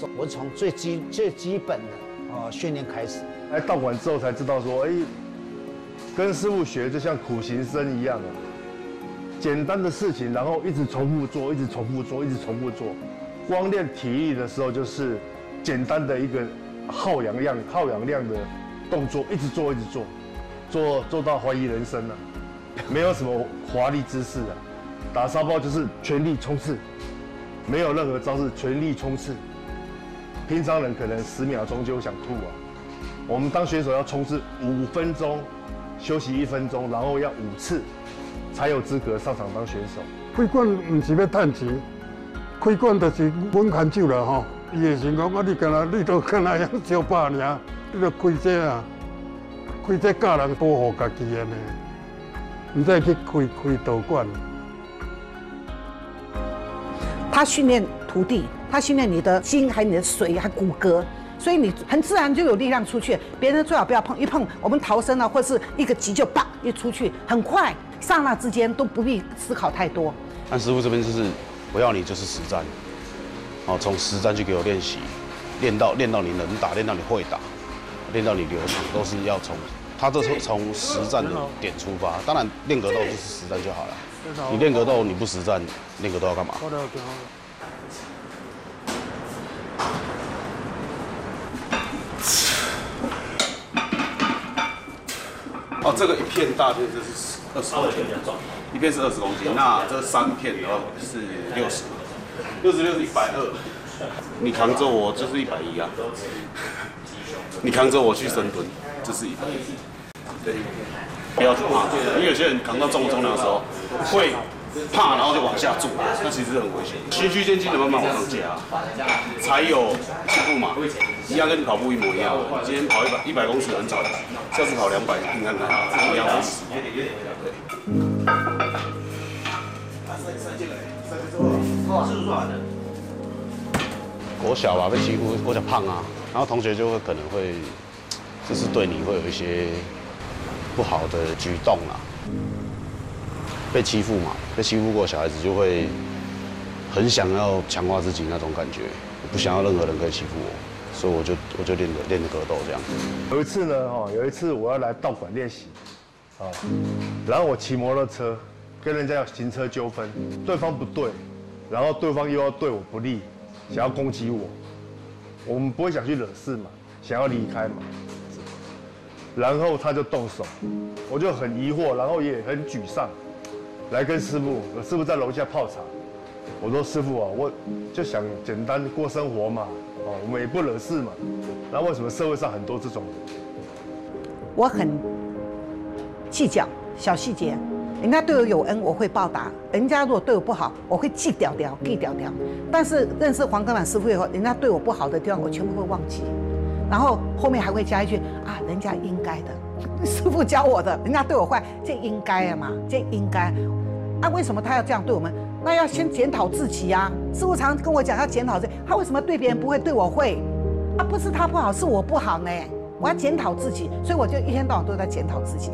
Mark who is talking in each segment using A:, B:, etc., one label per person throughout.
A: 手，我从最基本的训练开始。
B: 来道馆之后才知道说，跟师傅学就像苦行僧一样啊，简单的事情，然后一直重复做，一直重复做，一直重复做。光练体力的时候，就是简单的一个耗氧量的动作，一直做，一直做到怀疑人生了，没有什么华丽姿势啊，打沙包就是全力冲刺，没有任何招式，全力冲刺。平常人可能10秒钟就想吐啊，我们当选手要冲刺5分钟，休息1分钟，然后要5次，才有资格上场当选手。
C: 开馆唔是要赚钱，开馆就是稳牵手啦吼。伊会想讲你都干那样小把尔，你都开这啊，开这教人保护家己安尼，唔再去开道馆。
D: 他训练徒弟，他训练你的筋，还有你的髓，还骨骼，所以你很自然就有力量出去。别人最好不要碰，一碰我们逃生啊，或是一个急就啪一出去，很快，刹那之间都不必思考太多。
E: 但师傅这边就是我要你就是实战，从实战去给我练习，练到你能打，练到你会打，练到你流畅，都是要他这是从实战的点出发。当然练格斗就是实战就好了。你练格斗你不实战，练格斗要干嘛？这个一片大片就是20公斤，一片是20公斤，那这3片的话是60，66是120，你扛着我就是110啊，你扛着我去深蹲就是110，对，不要去怕，因为有些人扛到重量的时候会怕，然后就往下做，那其实很危险。循序渐进的慢慢往上加，才有进步嘛。一样跟你跑步一模一样。今天跑100公尺很喘，下次跑200拼看看，一样会死。国小吧，被欺负，国小胖啊，然后同学就会可能会，就是对你会有一些不好的举动啦。被欺负嘛，被欺负过小孩子就会很想要强化自己那种感觉，不想要任何人可以欺负我，所以我就练格斗这样。
B: 有一次我要来道馆练习，然后我骑摩托车跟人家有行车纠纷，对方不对，然后对方又要对我不利，想要攻击我，我们不会想去惹事嘛，想要离开嘛，然后他就动手，我就很疑惑，然后也很沮丧。来跟师傅，师傅在楼下泡茶。我说师傅啊，我就想简单过生活嘛，我们也不惹事嘛。那为什么社会上很多这种人？
D: 我很计较小细节，人家对我有恩，我会报答；人家如果对我不好，我会记掉。但是认识黄根满师傅以后，人家对我不好的地方，我全部会忘记。然后后面还会加一句啊，人家应该的，师傅教我的，人家对我坏，这应该啊嘛，这应该。啊，为什么他要这样对我们？那要先检讨自己啊！师傅常跟我讲要检讨他为什么对别人不会，对我会？啊，不是他不好，是我不好呢。我要检讨自己，所以我就一天到晚都在检讨自己。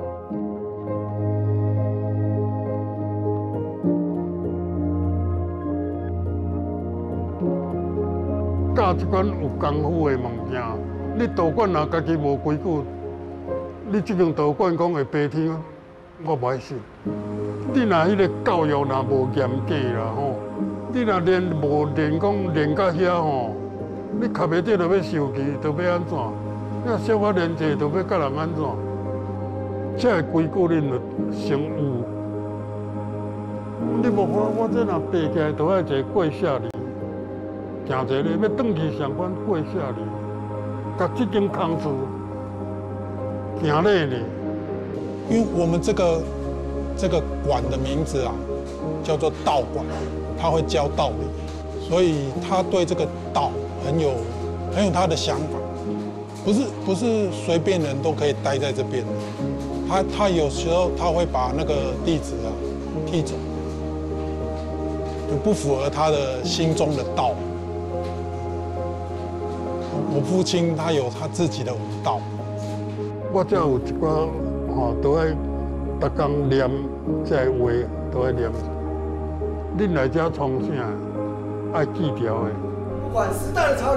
C: 教一款有功夫的物件，你道馆若家己无规矩，你这间道馆讲会白天，我不爱信。你若迄个教育若无严格啦吼，你若无练讲练到遐吼，你卡袂底就要受气，就要安怎？你若小可练者，就要甲人安怎？这个规矩恁就先有。你无看我这若爬起来，就爱一个跪下哩，行一个要转去上班跪下哩，甲这间空厝行累哩。
F: 因为我们这个馆的名字啊，叫做道馆，他会教道理，所以他对这个道很有他的想法，不是随便人都可以待在这边的。他有时候他会把那个弟子啊踢走，就不符合他的心中的道。我父亲他有他自己的武道，
C: 我这有一寡都爱逐工念这个话，都爱念。恁来遮创啥？爱记条的。
G: 管时代的潮流。